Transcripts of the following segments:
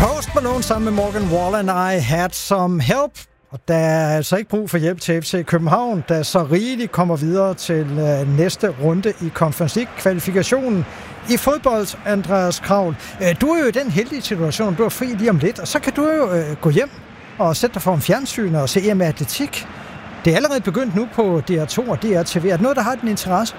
Post Malone sammen med Morgan Wallen, I Had Some Help. Og der er altså ikke brug for hjælp til FC København, der så rigeligt kommer videre til næste runde i Conference League-kvalifikationen i fodbold, Andreas Kraul. Du er jo i den heldige situation, du er fri lige om lidt, og så kan du jo gå hjem og sætte dig for en fjernsyn og se EM Atletik. Det er allerede begyndt nu på DR2 og DR-TV. Er det noget, der har din interesse?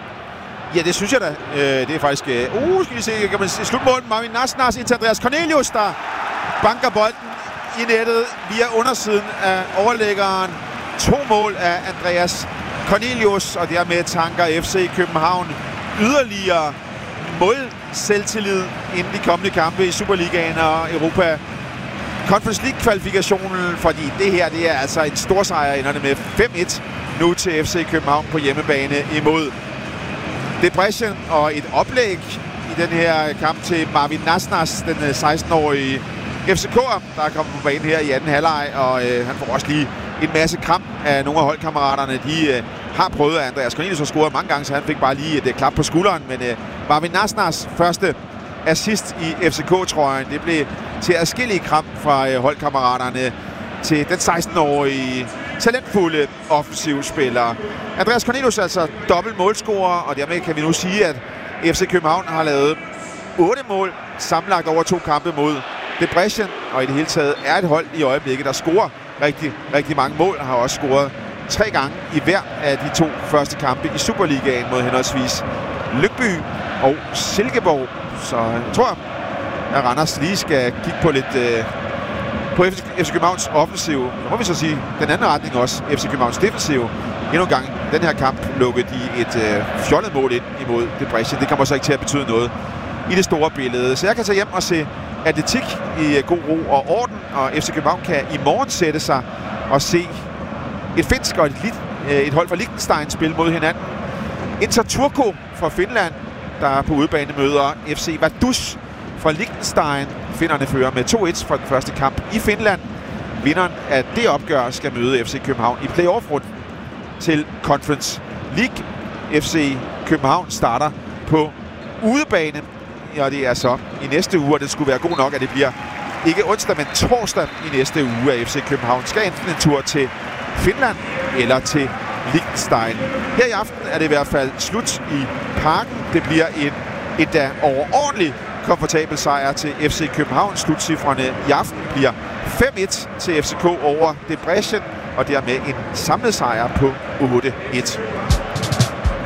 Ja, det synes jeg da. Det er faktisk... skal vi se, kan man se slutmålen. Marvin Nasnas ind til Andreas Cornelius, der banker bolden i nettet via undersiden af overlæggeren. 2 mål af Andreas Cornelius, og dermed tanker FC København yderligere målselvtillid inden de kommende kampe i Superligaen og Europa Conference League-kvalifikationen, fordi det her, det er altså en stor sejr, enderne med 5-1 nu til FC København på hjemmebane imod Debrecen, og et oplæg i den her kamp til Marvin Nasnas, den 16-årige FCK'er, der er kommet på banen her i anden halvleg, og han får også lige en masse kramp af nogle af holdkammeraterne. De har prøvet, at Andreas Cornelius har scoret mange gange, så han fik bare lige et klap på skulderen, men Marvin Nasnas første assist i FCK-trøjen, det blev til adskillige kramp fra holdkammeraterne til den 16-årige talentfulde offensivspiller. Andreas Cornelius er altså dobbelt målscorer, og dermed kan vi nu sige, at FC København har lavet 8 mål sammenlagt over 2 kampe mod Debrecen, og i det hele taget er et hold i øjeblikket, der scorer rigtig, rigtig mange mål, og har også scoret 3 gange i hver af de 2 første kampe i Superligaen mod henholdsvis Lyngby og Silkeborg. Så jeg tror, at Randers lige skal kigge på lidt på FC Københavns offensiv. Så må vi så sige den anden retning også, FC Københavns defensiv. Endnu en gang den her kamp lukkede de et fjollet mål ind imod Debrecen. Det kommer så ikke til at betyde noget i det store billede. Så jeg kan tage hjem og se atletik i god ro og orden, og FC København kan i morgen sætte sig og se et finsk og et hold fra Liechtenstein spille mod hinanden. Inter Turku fra Finland, der på udebane møder FC Vaduz fra Liechtenstein. Finnerne fører med 2-1 fra den første kamp i Finland. Vinderen af det opgør skal møde FC København i playoff-runden til Conference League. FC København starter på udebane, og det er så i næste uge, og det skulle være god nok, at det bliver ikke onsdag, men torsdag i næste uge, at FC København skal enten en tur til Finland eller til Liechtenstein. Her i aften er det i hvert fald slut i Parken. Det bliver en da overordentlig komfortabel sejr til FC København. Slutcifrene i aften bliver 5-1 til FCK over Debrecen, og dermed en samlet sejr på 8-1.